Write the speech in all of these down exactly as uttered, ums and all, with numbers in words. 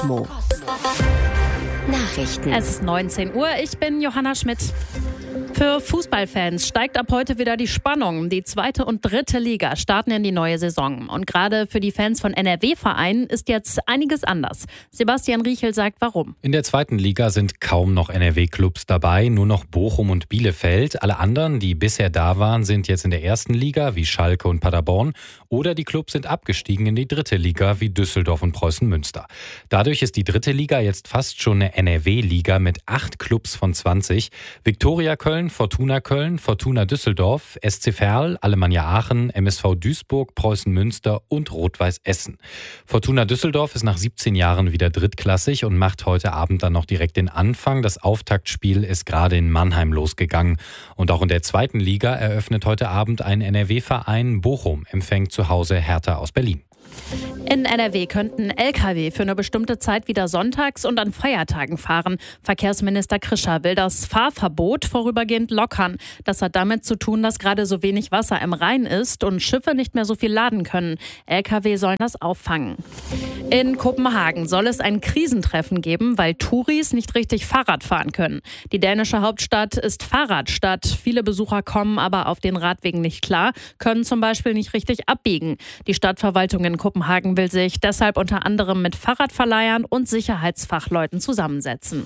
Cosmo. Nachrichten. Es ist neunzehn Uhr, ich bin Johanna Schmidt. Für Fußballfans steigt ab heute wieder die Spannung. Die zweite und dritte Liga starten in die neue Saison. Und gerade für die Fans von N R W-Vereinen ist jetzt einiges anders. Sebastian Riechel sagt, warum. In der zweiten Liga sind kaum noch N R W-Clubs dabei, nur noch Bochum und Bielefeld. Alle anderen, die bisher da waren, sind jetzt in der ersten Liga, wie Schalke und Paderborn. Oder die Clubs sind abgestiegen in die dritte Liga, wie Düsseldorf und Preußen Münster. Dadurch ist die dritte Liga jetzt fast schon eine N R W-Liga mit acht Clubs von zwanzig. Viktoria Köln, Fortuna Köln, Fortuna Düsseldorf, S C Verl, Alemannia Aachen, M S V Duisburg, Preußen Münster und Rot-Weiß Essen. Fortuna Düsseldorf ist nach siebzehn Jahren wieder drittklassig und macht heute Abend dann noch direkt den Anfang. Das Auftaktspiel ist gerade in Mannheim losgegangen. Und auch in der zweiten Liga eröffnet heute Abend ein N R W-Verein. Bochum empfängt zu Hause Hertha aus Berlin. In N R W könnten L K W für eine bestimmte Zeit wieder sonntags und an Feiertagen fahren. Verkehrsminister Krischer will das Fahrverbot vorübergehend lockern. Das hat damit zu tun, dass gerade so wenig Wasser im Rhein ist und Schiffe nicht mehr so viel laden können. L K W sollen das auffangen. In Kopenhagen soll es ein Krisentreffen geben, weil Touris nicht richtig Fahrrad fahren können. Die dänische Hauptstadt ist Fahrradstadt. Viele Besucher kommen aber auf den Radwegen nicht klar, können zum Beispiel nicht richtig abbiegen. Die Stadtverwaltung in Kopenhagen will sich deshalb unter anderem mit Fahrradverleihern und Sicherheitsfachleuten zusammensetzen.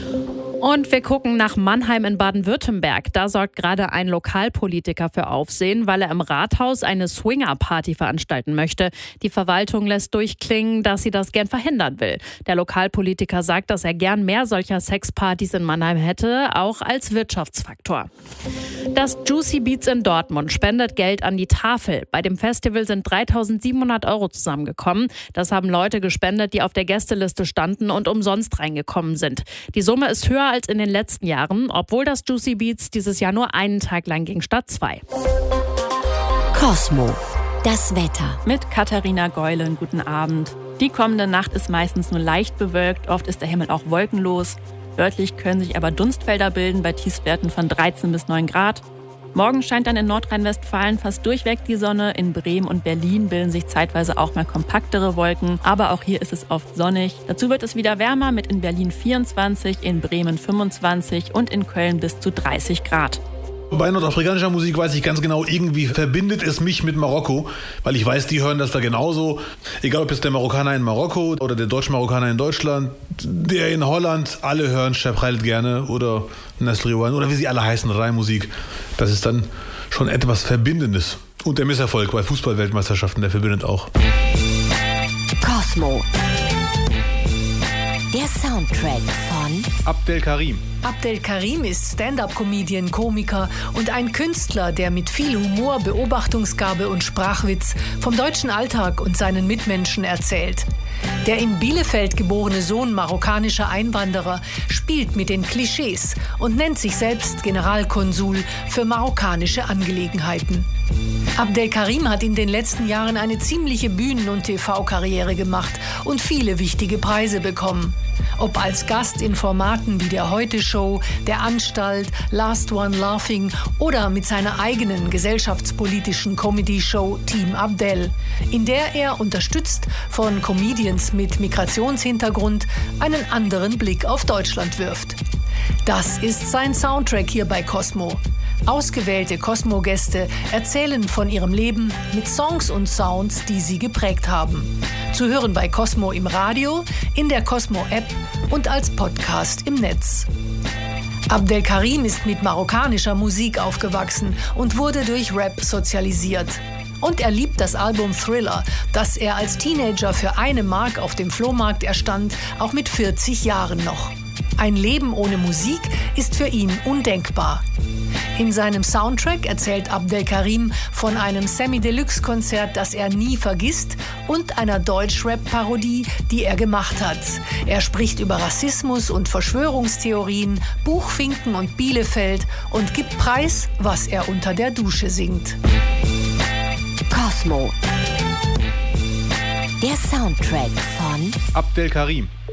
Und wir gucken nach Mannheim in Baden-Württemberg. Da sorgt gerade ein Lokalpolitiker für Aufsehen, weil er im Rathaus eine Swinger-Party veranstalten möchte. Die Verwaltung lässt durchklingen, dass sie das gern verhindern will. Der Lokalpolitiker sagt, dass er gern mehr solcher Sexpartys in Mannheim hätte, auch als Wirtschaftsfaktor. Das Juicy Beats in Dortmund spendet Geld an die Tafel. Bei dem Festival sind dreitausendsiebenhundert Euro zusammengekommen. Das haben Leute gespendet, die auf der Gästeliste standen und umsonst reingekommen sind. Die Summe ist höher als in den letzten Jahren, obwohl das Juicy Beats dieses Jahr nur einen Tag lang ging statt zwei. Cosmo. Das Wetter. Mit Katharina Geulen, guten Abend. Die kommende Nacht ist meistens nur leicht bewölkt, oft ist der Himmel auch wolkenlos. Örtlich können sich aber Dunstfelder bilden bei Tiefstwerten von dreizehn bis neun Grad. Morgen scheint dann in Nordrhein-Westfalen fast durchweg die Sonne. In Bremen und Berlin bilden sich zeitweise auch mal kompaktere Wolken. Aber auch hier ist es oft sonnig. Dazu wird es wieder wärmer mit in Berlin vierundzwanzig, in Bremen fünfundzwanzig und in Köln bis zu dreißig Grad. Bei nordafrikanischer Musik weiß ich ganz genau, irgendwie verbindet es mich mit Marokko, weil ich weiß, die hören das da genauso. Egal ob jetzt der Marokkaner in Marokko oder der Deutsch-Marokkaner in Deutschland, der in Holland, alle hören Shabkhaylit gerne oder Nasri Ouane oder wie sie alle heißen, Rai-Musik. Das ist dann schon etwas Verbindendes. Und der Misserfolg bei Fußball-Weltmeisterschaften, der verbindet auch. Cosmo. Der Soundtrack von Abdel Karim. Abdel Karim ist Stand-up-Comedian, Komiker und ein Künstler, der mit viel Humor, Beobachtungsgabe und Sprachwitz vom deutschen Alltag und seinen Mitmenschen erzählt. Der in Bielefeld geborene Sohn marokkanischer Einwanderer spielt mit den Klischees und nennt sich selbst Generalkonsul für marokkanische Angelegenheiten. Abdel Karim hat in den letzten Jahren eine ziemliche Bühnen- und T V-Karriere gemacht und viele wichtige Preise bekommen. Ob als Gast in Formaten wie der Heute-Show, der Anstalt, Last One Laughing oder mit seiner eigenen gesellschaftspolitischen Comedy-Show Team Abdel, in der er, unterstützt von Comedians mit Migrationshintergrund, einen anderen Blick auf Deutschland wirft. Das ist sein Soundtrack hier bei Cosmo. Ausgewählte Cosmo-Gäste erzählen von ihrem Leben mit Songs und Sounds, die sie geprägt haben. Zu hören bei Cosmo im Radio, in der Cosmo-App und als Podcast im Netz. Abdel Karim ist mit marokkanischer Musik aufgewachsen und wurde durch Rap sozialisiert. Und er liebt das Album Thriller, das er als Teenager für eine Mark auf dem Flohmarkt erstand, auch mit vierzig Jahren noch. Ein Leben ohne Musik ist für ihn undenkbar. In seinem Soundtrack erzählt Abdel Karim von einem Semi-Deluxe-Konzert, das er nie vergisst, und einer Deutsch-Rap-Parodie, die er gemacht hat. Er spricht über Rassismus und Verschwörungstheorien, Buchfinken und Bielefeld und gibt preis, was er unter der Dusche singt. Cosmo. Der Soundtrack von Abdel Karim.